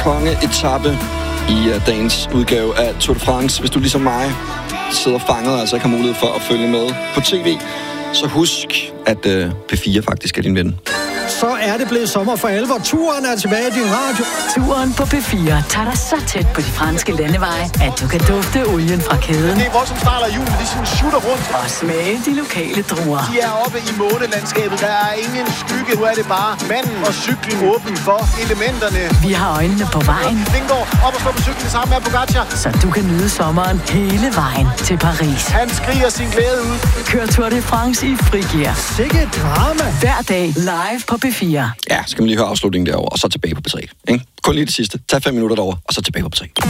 kongeetappe i dagens udgave af Tour de France. Hvis du ligesom mig sidder fanget og altså ikke har mulighed for at følge med på tv, så husk, at P4 faktisk er din ven. Så er det blevet sommer for alvor. Turen er tilbage i din radio. Turen på P4 tager dig så tæt på de franske landeveje, at du kan dufte olien fra kæden. Det er voldsomt start af julen, de sådan shooter rundt. Og smage de lokale druer. De er oppe i månelandskabet, der er ingen skygge. Nu er det bare manden og cyklen åben for elementerne. Vi har øjnene på vejen. Vingård op og stå på cyklen sammen med Pogacar. Så du kan nyde sommeren hele vejen til Paris. Han skriger sin glæde ud. Kør Tour de France i frigear. Sikke drama. Hver dag live på P4. Ja, skal man lige høre afslutningen derovre, og så tilbage på P3. Ikke? Kun lige det sidste. Tag 5 minutter derovre, og så tilbage på P3.